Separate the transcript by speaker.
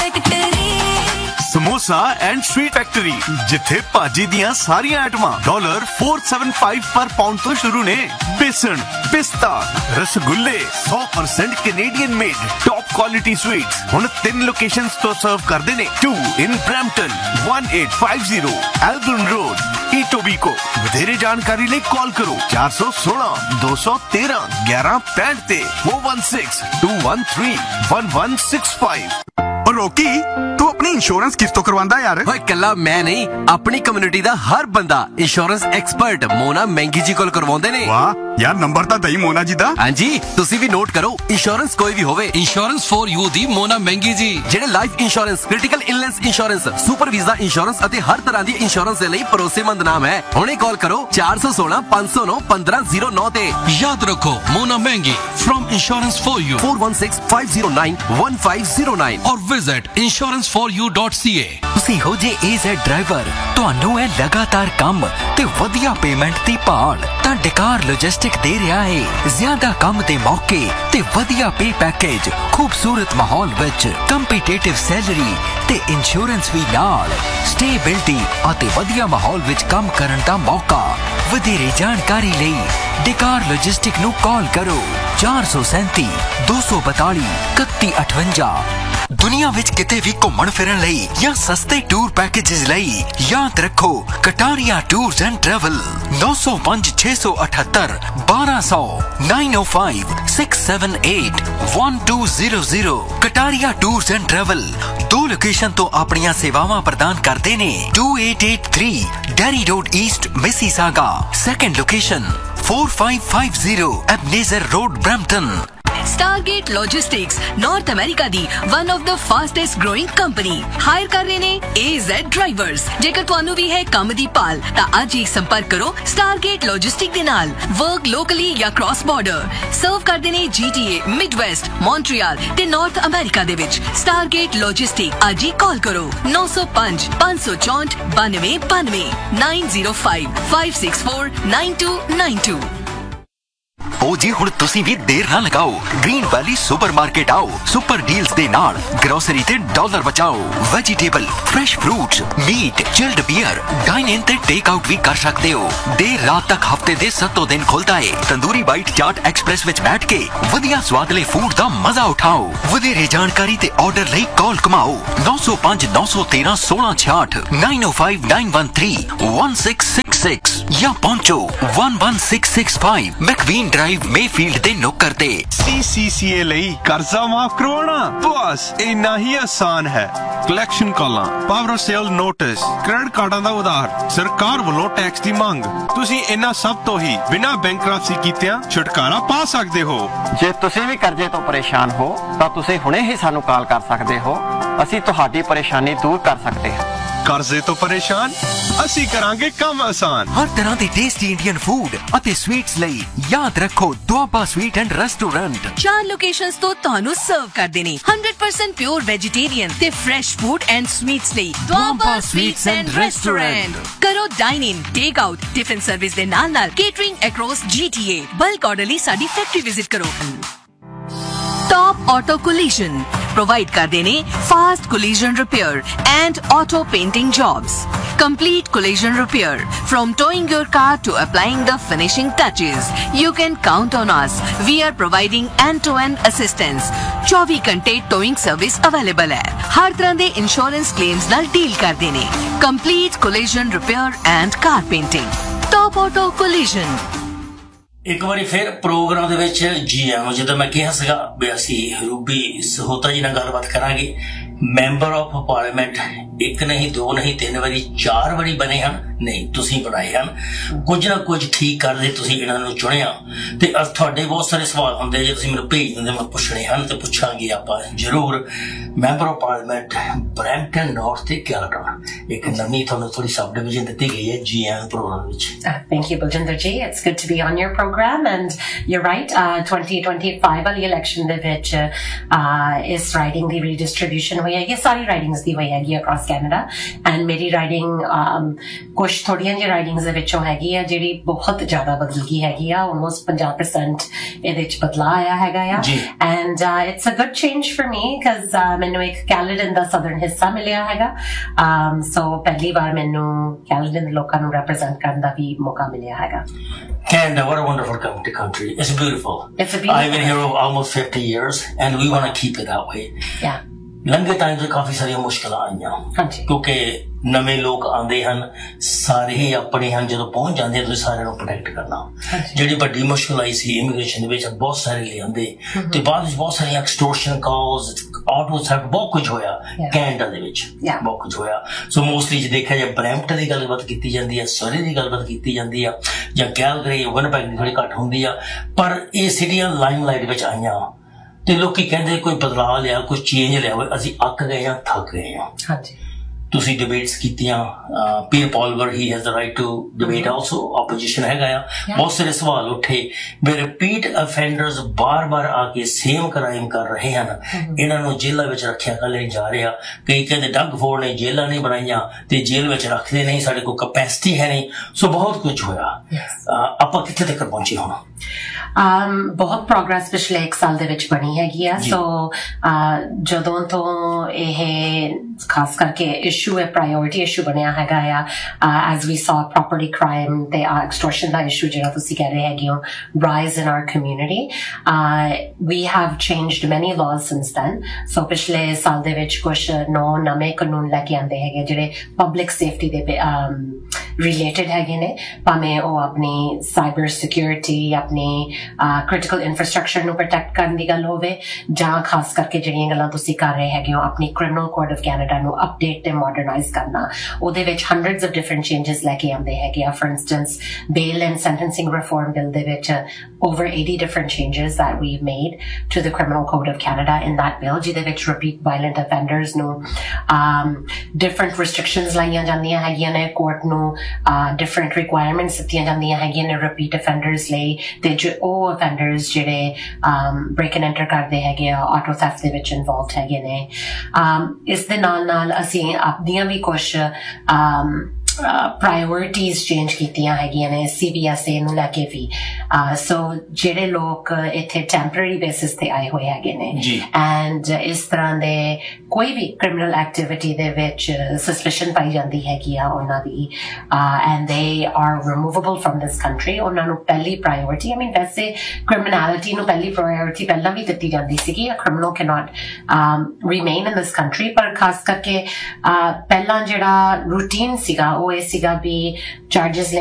Speaker 1: Samosa and sweet factory जिथे भाजी दियां सारियां आइटमां $475 पर पाउंड तो शुरू ने। बेसन, पिस्ता, रसगुल्ले 100% Canadian made top quality sweets हुण 3 लोकेशंस तो सर्व करदे ने। 2 इन ब्रैम्पटन, 1850 एल्बर्न रोड, ईटोबीको। वधेरे जानकारी लिए कॉल करो 416 213 1165 ते 416 213 1165।
Speaker 2: और रोकी तू अपनी इंश्योरेंस किस तो करवांदा यार?
Speaker 3: ओए कल्ला मैं नहीं, अपनी कम्युनिटी दा हर बंदा इंश्योरेंस एक्सपर्ट मोना महंगी जी कोल करवांदे ने।
Speaker 2: वाह यार, नंबर ਤਾਂ ਦਈ ਮੋਨਾ ਜੀ ਦਾ।
Speaker 3: ਹਾਂਜੀ, ਤੁਸੀਂ ਵੀ ਨੋਟ ਕਰੋ। ਇੰਸ਼ੋਰੈਂਸ ਕੋਈ ਵੀ ਹੋਵੇ,
Speaker 4: ਇੰਸ਼ੋਰੈਂਸ ਫॉर ਯੂ ਦੀ ਮੋਨਾ ਮਹਿੰਗੀ ਜੀ,
Speaker 3: ਜਿਹੜੇ life insurance, critical illness insurance, super visa insurance ਅਤੇ ਹਰ ਤਰ੍ਹਾਂ ਦੀ ਇੰਸ਼ੋਰੈਂਸ ਦੇ ਲਈ ਭਰੋਸੇਮੰਦ ਨਾਮ ਹੈ। ਹੁਣੇ ਕਾਲ ਕਰੋ 416 509 1509 ਤੇ।
Speaker 4: ਯਾਦ ਰੱਖੋ ਮੋਨਾ ਮਹਿੰਗੀ from insurance for you
Speaker 3: 416 509 1509
Speaker 4: or visit insuranceforyou.ca।
Speaker 5: ਤੁਸੀਂ ਹੋ ਜੇ AZ ਡਰਾਈਵਰ, ਤੁਹਾਨੂੰ ਹੈ ਲਗਾਤਾਰ ਕੰਮ ਤੇ ਵਧੀਆ ਪੇਮੈਂਟ ਦੀ ਭਾਲ, ਤਾਂ ਡਕਾਰ ਲੌਜਿਸਟਿਕ ਦੇ ਰਿਹਾ ਹੈ ਜ਼ਿਆਦਾ ਕੰਮ ਦੇ ਮੌਕੇ ਤੇ ਵਧੀਆ ਪੇ ਪੈਕੇਜ, ਖੂਬਸੂਰਤ ਮਾਹੌਲ ਵਿੱਚ ਕੰਪੀਟੀਟਿਵ ਸੈਲਰੀ ਤੇ ਇੰਸ਼ੋਰੈਂਸ ਵੀ ਨਾਲ, ਸਟੇਬਿਲਿਟੀ ਅਤੇ ਵਧੀਆ ਮਾਹੌਲ ਵਿੱਚ ਕੰਮ ਕਰਨ ਦਾ ਮੌਕਾ। ਵਧੇਰੇ ਜਾਣਕਾਰੀ ਲਈ ਡਕਾਰ ਲੌਜਿਸਟਿਕ ਨੂੰ ਕਾਲ ਕਰੋ 437 242 3158। ਦੁਨੀਆ ਵਿੱਚ ਕਿਤੇ ਵੀ ਘੁੰਮਣ ਫਿਰਨ ਲਈ ਜਾਂ ਸਸਤੇ ਟੂਰ ਪੈਕੇजेस ਲਈ ਯਾਦ ਰੱਖੋ Kataria tours and travel 905 678 1200 905 678 1200। Kataria tours and travel 2 location ਤੋਂ ਆਪਣੀਆਂ ਸੇਵਾਵਾਂ ਪ੍ਰਦਾਨ ਕਰਦੇ ਨੇ। 2883 dairy road East Mississauga, second location 4550 ਐਬਨੇਜ਼ਰ road Brampton.
Speaker 6: Stargate Logistics North America the one of the fastest growing company hire ਕਰ ਰਹੇ ਨੇ AZ ਡਰਾਈਵਰਸ। ਜੇਕਰ ਤੁਹਾਨੂੰ ਵੀ ਹੈ ਕੰਮ ਦੀ ਭਾਲ ਤਾਂ ਅੱਜ ਹੀ ਸੰਪਰਕ ਕਰੋ Stargate Logistics ਦੇ ਨਾਲ। ਵਰਕ ਲੋਕਲੀ ਜਾਂ ਕ੍ਰਾਸ ਬਾਰਡਰ ਸਰਵ ਕਰਦੇ ਨੇ GTA, ਮਿਡਵੈਸਟ, ਮੌਂਟਰੀਅਲ ਤੇ ਨਾਰਥ ਅਮਰੀਕਾ ਦੇ ਵਿੱਚ। Stargate Logistics ਅੱਜ ਹੀ ਕਾਲ ਕਰੋ 905 564 9292 905 564 9292।
Speaker 5: ਉਹ ਜੀ ਹੁਣ ਤੁਸੀਂ ਵੀ ਦੇਰ ਨਾ ਲਗਾਓ, ਗ੍ਰੀਨ ਵੈਲੀ ਸੁਪਰਮਾਰਕੀਟ ਆਓ। ਸੁਪਰ ਡੀਲਸ ਦੇ ਨਾਲ ਗਰੋਸਰੀ ਤੇ ਡਾਲਰ ਬਚਾਓ। Vegetable, fresh fruits, meat, chilled beer, dine ਇਨ ਤੇ ਟੇਕ ਆਊਟ ਵੀ ਕਰ ਸਕਦੇ ਹੋ। ਦੇਰ ਰਾਤ ਤੱਕ ਹਫਤੇ ਦੇ 7 ਦਿਨ ਖੁੱਲਦਾ ਏ। ਤੰਦੂਰੀ ਬਾਈਟ ਚਾਟ ਐਕਸਪ੍ਰੈਸ ਵਿੱਚ ਬੈਠ ਕੇ ਵਧੀਆ ਸਵਾਦਲੇ ਫੂਡ ਦਾ ਮਜ਼ਾ ਉਠਾਓ। ਵਧੇਰੇ ਜਾਣਕਾਰੀ ਤੇ ਆਰਡਰ ਲਈ ਕਾਲ ਕਮਾਓ 905 913 1666 905 913 1666 ਜਾਂ ਪਹੁੰਚੋ 11665 ਮੈਕਵੀਨ ਡਰਾਈਵ ਮੇਫੀਲਡ ਦੇ ਨੁੱਕਰ ਤੇ।
Speaker 7: CCCA ਲਈ ਕਰਜ਼ਾ ਮਾਫ ਕਰਵਾਉਣਾ ਬਸ ਇੰਨਾ ਹੀ ਆਸਾਨ ਹੈ। ਕਲੈਕਸ਼ਨ ਕਾਲਾਂ, ਪਾਵਰ ਸੇਲ ਨੋਟਿਸ, ਕ੍ਰੈਡਿਟ ਕਾਰਡਾਂ ਦਾ ਉਧਾਰ, ਸਰਕਾਰ ਵੱਲੋਂ ਟੈਕਸ ਦੀ ਮੰਗ, ਤੁਸੀਂ ਇਹਨਾਂ ਸਭ ਤੋਂ ਹੀ ਬਿਨਾਂ ਬੈਂਕਰਪਸੀ ਕੀਤਿਆਂ ਛੁਟਕਾਰਾ ਪਾ ਸਕਦੇ ਹੋ।
Speaker 8: ਜੇ ਤੁਸੀਂ ਵੀ ਕਰਜ਼ੇ ਤੋਂ ਪਰੇਸ਼ਾਨ ਹੋ ਤਾਂ ਤੁਸੀਂ ਹੁਣੇ ਹੀ ਸਾਨੂੰ ਕਾਲ ਕਰ ਸਕਦੇ ਹੋ। ਅਸੀਂ ਤੁਹਾਡੀ ਪਰੇਸ਼ਾਨੀ ਦੂਰ ਕਰ ਸਕਦੇ ਹਾਂ।
Speaker 7: ਕਰਜ਼ੇ ਤੋਂ ਪਰੇਸ਼ਾਨ, ਅਸੀਂ ਕਰਾਂਗੇ ਕੰਮ ਆਸਾਨ।
Speaker 5: ਹਰ ਤਰ੍ਹਾਂ ਦੇ ਟੇਸਟੀ ਇੰਡੀਅਨ ਫੂਡ ਅਤੇ ਸਵੀਟਸ ਲਈ ਯਾਦ ਰੱਖੋ Doaba sweet and restaurant.
Speaker 6: 4 locations ਤੋਂ ਤੁਹਾਨੂੰ ਸਰਵ ਕਰਦੇ ਨੇ 100% ਪਿਓਰ ਵੈਜੀਟੇਰੀਅਨ ਤੇ ਫਰੈਸ਼ ਫੂਡ ਐਂਡ ਸਵੀਟਸ ਲਈ ਦੁਆਬਾ ਸਵੀਟਸ ਐਂਡ ਰੈਸਟੋਰੈਂਟ। ਕਰੋ ਡਾਈਨ ਇਨ, ਟੇਕ ਆਊਟ, ਟਿਫਿਨ ਸਰਵਿਸ ਦੇ ਨਾਲ ਨਾਲ ਕੇਟਰਿੰਗ ਅਕ੍ਰੋਸ GTA। ਬਲਕ ਆਰਡਰ ਲਈ ਸਾਡੀ ਫੈਕਟਰੀ ਵਿਜ਼ਿਟ ਕਰੋ। Top Auto Collision provide ਕਰਦੇ ਨੇ fast collision repair and auto painting jobs. Complete collision repair from towing your car to applying the finishing touches. You can count on us. We are providing end-to-end assistance. 24 ਘੰਟੇ towing service available ਹੈ। ਹਰ ਤਰ੍ਹਾਂ ਦੇ insurance claims ਨਾਲ deal ਕਰਦੇ ਨੇ। Complete collision repair and car painting. Top Auto Collision।
Speaker 9: ਇੱਕ ਵਾਰੀ ਫਿਰ ਪ੍ਰੋਗਰਾਮ ਦੇ ਵਿੱਚ ਜੀ ਆਇਆਂ। ਜਦੋਂ ਮੈਂ ਕਿਹਾ ਸੀਗਾ ਵੀ ਅਸੀਂ ਰੂਬੀ ਸਹੋਤਾ ਜੀ ਨਾਲ ਗੱਲਬਾਤ ਕਰਾਂਗੇ। ਮੈਂਬਰ ਆਫ ਪਾਰਲੀਮੈਂਟ ਇੱਕ ਨਹੀਂ, 2 ਨਹੀਂ, 3 ਵਾਰੀ 4 ਵਾਰੀ ਬਣੇ ਹਨ। ਨਹੀਂ, ਤੁਸੀਂ ਬਣਾਏ ਹਨ। ਕੁਝ ਨਾ ਕੁਝ ਠੀਕ ਕਰਦੇ ਤੁਸੀਂ ਇਹਨਾਂ ਨੂੰ ਚੁਣਿਆ। ਤੇ ਤੁਹਾਡੇ ਬਹੁਤ ਸਾਰੇ ਸਵਾਲ ਹੁੰਦੇ, ਜੇ ਤੁਸੀਂ ਮੈਨੂੰ ਭੇਜ ਦਿੰਦੇ ਮੈਂ ਪੁੱਛਣੇ ਹਨ ਤੇ ਪੁੱਛਾਂਗੇ ਆਪਾਂ ਜ਼ਰੂਰ। Member of parliament Brampton north ਤੇ ਕੈਲਗਰੀ, ਇੱਕ ਨਵੀਂ ਤੁਹਾਨੂੰ ਥੋੜੀ ਸਬ ਡਿਵੀਜ਼ਨ ਦਿੱਤੀ ਗਈ ਹੈ ਜੀ ਆਇਆਂ ਪ੍ਰੋਗਰਾਮ ਵਿੱਚ।
Speaker 10: Thank you, Baljinder ji. It's good to be on your program, and you're right. 2025 ਵਾਲੀ election ਦੇ ਵਿੱਚ ਇਸ riding ਦੀ redistribution ਹੋਈ ਹੋਈ ਹੈਗੀ, ਸਾਰੀ ਰਾਈਡਿੰਗਸ ਦੀ ਹੋਈ ਹੈਗੀ ਅਕ੍ਰੋਸ ਕੈਨੇਡਾ। ਐਂਡ ਮੇਰੀ ਰਾਈਡਿੰਗ ਕੁਛ ਥੋੜੀਆਂ ਜਿਹੀ ਰਾਈਡਿੰਗਸ ਦੇ ਵਿੱਚੋਂ ਹੈਗੀ ਆ ਜਿਹੜੀ ਬਹੁਤ ਜ਼ਿਆਦਾ ਬਦਲ ਗਈ ਹੈਗੀ ਆ, ਆਲਮੋਸਟ 50% ਇਹਦੇ ਚ ਬਦਲਾਅ ਆਇਆ ਹੈਗਾ ਆ। And it's a good change for me because ਮੈਨੂੰ ਇੱਕ ਕੈਲੇਡਨ ਦਾ ਸਦਰਨ ਹਿੱਸਾ ਮਿਲਿਆ ਹੈਗਾ। ਸੋ ਪਹਿਲੀ ਵਾਰ ਮੈਨੂੰ ਕੈਲੇਡਨ ਦੇ ਲੋਕਾਂ ਨੂੰ ਰੈਪਰੈਜ਼ੈਂਟ ਕਰਨ ਦਾ ਵੀ ਮੌਕਾ ਮਿਲਿਆ ਹੈਗਾ।
Speaker 9: Canada, what a wonderful country. It's beautiful.
Speaker 10: It's a beautiful
Speaker 9: I've been here almost 50 years and we want to keep it that way.
Speaker 10: Yeah.
Speaker 9: ਲੰਘੇ ਟਾਈਮ ਤੋਂ ਕਾਫੀ ਸਾਰੀਆਂ ਮੁਸ਼ਕਲਾਂ ਆਈਆਂ ਕਿਉਂਕਿ ਨਵੇਂ ਲੋਕ ਆਉਂਦੇ ਹਨ, ਸਾਰੇ ਹੀ ਆਪਣੇ ਹਨ। ਜਦੋਂ ਪਹੁੰਚ ਜਾਂਦੇ ਆ ਤੁਸੀਂ ਸਾਰਿਆਂ ਨੂੰ ਪ੍ਰੋਟੈਕਟ ਕਰਨਾ। ਜਿਹੜੀ ਵੱਡੀ ਮੁਸ਼ਕਲ ਆਈ ਸੀ ਇਮੀਗ੍ਰੇਸ਼ਨ ਦੇ ਵਿੱਚ, ਬਹੁਤ ਸਾਰੇ ਲਿਆਂਦੇ ਤੇ ਬਾਅਦ ਵਿੱਚ ਬਹੁਤ ਸਾਰੀਆਂ ਐਕਸਟੋਰਸ਼ਨ ਕਾਲਸ, ਆਟੋ ਥੈਫਟ, ਬਹੁਤ ਕੁਝ ਹੋਇਆ ਕੈਨੇਡਾ ਦੇ ਵਿੱਚ, ਬਹੁਤ ਕੁਝ ਹੋਇਆ। ਸੋ ਮੋਸਟਲੀ ਜੇ ਦੇਖਿਆ ਜਾਏ ਬਰੈਂਪਟਨ ਦੀ ਗੱਲਬਾਤ ਕੀਤੀ ਜਾਂਦੀ ਹੈ, ਸਰੀ ਦੀ ਗੱਲਬਾਤ ਕੀਤੀ ਜਾਂਦੀ ਆ, ਜਾਂ ਕੈਲਗਰੀ ਵਿਨਿਪੈਗ ਦੀ ਥੋੜੀ ਘੱਟ ਹੁੰਦੀ ਆ, ਪਰ ਇਹ ਸਿਟੀਆਂ ਲਾਈਮਲਾਈਟ ਵਿੱਚ ਆਈਆਂ ਤੇ ਲੋਕੀ ਕਹਿੰਦੇ ਕੋਈ ਬਦਲਾਅ ਲਿਆ, ਕੋਈ ਚੇਂਜ ਲਿਆ। ਅਸੀਂ ਅੱਕ ਗਏ ਹਾਂ, ਥੱਕ ਗਏ ਹਾਂ। ਤੁਸੀਂ ਡਿਬੇਟਸ ਕੀਤੀਆਂ, peer ਪੌਲਵਰ he has the right to debate also, opposition ਹੈਗਾ ਆ। ਬਹੁਤ ਸਾਰੇ ਸਵਾਲ ਉੱਠੇ ਵੀ ਰਿਪੀਟ ਅਫੈਂਡਰਸ ਬਾਰ-ਬਾਰ ਆ ਕੇ ਸੇਮ ਕ੍ਰਾਈਮ ਕਰ ਰਹੇ ਹਨ, ਇਹਨਾਂ ਨੂੰ ਜੇਲ੍ਹਾਂ ਵਿੱਚ ਰੱਖਿਆ ਕੱਲੇ ਜਾ ਰਿਹਾ। ਕਈ ਕਹਿੰਦੇ ਡੱਗ ਫੋੜ ਨੇ ਜੇਲ੍ਹਾਂ ਨਹੀਂ ਬਣਾਈਆਂ ਤੇ ਜੇਲ੍ਹ ਵਿੱਚ ਰੱਖਦੇ ਨਹੀਂ, ਸਾਡੇ ਕੋਲ ਕਪੈਸਿਟੀ ਹੈ ਨਹੀਂ। ਸੋ ਬਹੁਤ ਕੁਝ ਹੋਇਆ। ਆਪਾਂ ਕਿੱਥੇ ਤੱਕ ਪਹੁੰਚੇ ਹੁਣ?
Speaker 10: ਬਹੁਤ ਪ੍ਰੋਗਰੈਸ ਪਿਛਲੇ 1 ਸਾਲ ਦੇ ਵਿੱਚ ਬਣੀ ਹੈਗੀ ਆ। ਸੋ ਜਦੋਂ ਤੋਂ ਇਹ ਖਾਸ ਕਰਕੇ ਇਸ਼ੂ ਹੈ, ਪ੍ਰਾਇਓਰਿਟੀ ਇਸ਼ੂ ਬਣਿਆ ਹੈਗਾ ਆ, ਐਜ਼ ਵੀ ਸੌ ਪ੍ਰੋਪਰਟੀ ਕ੍ਰਾਈਮ ਤੇ ਐਕਸਟੋਰਸ਼ਨ ਦਾ ਇਸ਼ੂ ਜਿਹੜਾ ਤੁਸੀਂ ਕਹਿ ਰਹੇ ਹੈਗੇ ਹੋ rise in our community, we have changed ਮੈਨੀ ਲਾਜ਼ ਸਿੰਸ ਦੈਨ। ਸੋ ਪਿਛਲੇ ਸਾਲ ਦੇ ਵਿੱਚ ਕੁਛ 9 ਨਵੇਂ ਕਾਨੂੰਨ ਲੈ ਕੇ ਆਉਂਦੇ ਹੈਗੇ ਜਿਹੜੇ ਪਬਲਿਕ ਸੇਫਟੀ ਦੇ ਰਿਲੇਟਡ ਹੈਗੇ ਨੇ, ਭਾਵੇਂ ਉਹ ਆਪਣੀ ਸਾਈਬਰ ਸਿਕਿਉਰਿਟੀ, ਆਪਣੀ ਕ੍ਰਿਟੀਕਲ ਇਨਫਰਾਸਟਰਕਚਰ ਨੂੰ ਪ੍ਰੋਟੈਕਟ ਕਰਨ ਦੀ ਗੱਲ ਹੋਵੇ, ਜਾਂ ਖਾਸ ਕਰਕੇ ਜਿਹੜੀਆਂ ਗੱਲਾਂ ਤੁਸੀਂ ਕਰ ਰਹੇ ਹੈਗੇ ਹੋ ਆਪਣੀ ਕ੍ਰਿਮੀਨਲ ਕੋਡ ਆਫ ਕੈਨੇਡਾ ਨੂੰ ਅਪਡੇਟ ਤੇ ਮਾਡਰਨਾਈਜ਼ ਕਰਨਾ, ਉਹਦੇ ਵਿੱਚ ਹੰਡਰਡਸ ਆਫ ਡਿਫਰੈਂਟ ਚੇਂਜਸ ਲੈ ਕੇ ਆਉਂਦੇ ਹੈਗੇ ਆ। For instance bail and ਸੈਂਟੈਂਸਿੰਗ reform bill ਦੇ ਵਿੱਚ over 80 different changes that we've made to the Criminal Code of Canada in that bill, ਜਿਹਦੇ ਵਿੱਚ repeat violent offenders ਨੂੰ different restrictions ਲਾਈਆਂ ਜਾਂਦੀਆਂ ਹੈਗੀਆਂ ਨੇ, ਕੋਰਟ ਨੂੰ different requirements ਦਿੱਤੀਆਂ ਜਾਂਦੀਆਂ ਹੈਗੀਆਂ ਨੇ repeat offenders ਲਈ, ਤੇ ਉਹ offenders ਜਿਹੜੇ break and enter ਕਰਦੇ ਹੈਗੇ ਆ, auto theft ਦੇ ਵਿੱਚ involved ਹੈਗੇ ਨੇ। ਇਸ ਦੇ ਨਾਲ ਅਸੀਂ ਆਪਣੀਆਂ ਵੀ ਕੁਛ ਪ੍ਰਾਇਓਰਿਟੀਜ਼ ਚੇਂਜ ਕੀਤੀਆਂ ਹੈਗੀਆਂ ਨੇ CBSA ਨੂੰ ਲੈ ਕੇ ਵੀ। ਸੋ ਜਿਹੜੇ ਲੋਕ ਇੱਥੇ ਟੈਂਪਰੇਰੀ ਬੇਸਿਸ ਤੇ ਆਏ ਹੋਏ ਹੈਗੇ ਨੇ ਐਂਡ ਇਸ ਤਰ੍ਹਾਂ ਦੇ ਕੋਈ ਵੀ ਕ੍ਰਿਮੀਨਲ ਐਕਟੀਵਿਟੀ ਦੇ ਵਿੱਚ ਸਸਪੀਸ਼ਨ ਪਾਈ ਜਾਂਦੀ ਹੈਗੀ ਆ ਉਹਨਾਂ ਦੀ, and they are removable firm this country, ਉਹਨਾਂ ਨੂੰ ਪਹਿਲੀ ਪ੍ਰਾਇਓਰਿਟੀ, ਵੈਸੇ ਕ੍ਰਿਮੀਨੈਲਿਟੀ ਨੂੰ ਪਹਿਲੀ ਪ੍ਰਾਇਓਰਿਟੀ ਪਹਿਲਾਂ ਵੀ ਦਿੱਤੀ ਜਾਂਦੀ ਸੀਗੀ, ਅ criminal can not remain in this country, ਪਰ ਖਾਸ ਕਰਕੇ ਪਹਿਲਾਂ ਜਿਹੜਾ ਰੂਟੀਨ ਸੀਗਾ ਉਹ ਇਹ ਸੀਗਾ ਵੀ ਚਾਰਜਸ